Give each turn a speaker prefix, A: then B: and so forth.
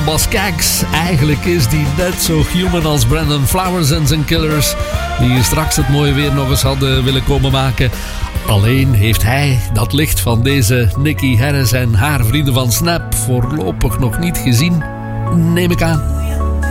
A: Thomas Skaggs. Eigenlijk is die net zo human als Brandon Flowers en zijn Killers, die hier straks het mooie weer nog eens hadden willen komen maken. Alleen heeft hij dat licht van deze Nicky Harris en haar vrienden van Snap voorlopig nog niet gezien, neem ik aan.